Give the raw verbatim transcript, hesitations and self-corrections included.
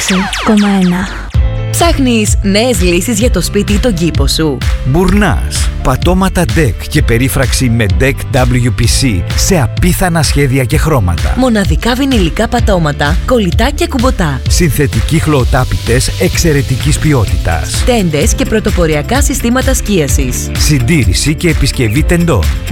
έξι κόμμα ένα. Ψάχνεις νέες λύσεις για το σπίτι ή τον κήπο σου? Μπουρνάς, πατώματα ντεκ και περίφραξη με ντεκ ντάμπλιου πι σι σε απίθανα σχέδια και χρώματα. Μοναδικά βινιλικά πατώματα, κολλητά και κουμποτά. Συνθετικοί χλωοτάπητες εξαιρετικής ποιότητας. Τέντες και πρωτοποριακά συστήματα σκίασης. Συντήρηση και επισκευή τεντών.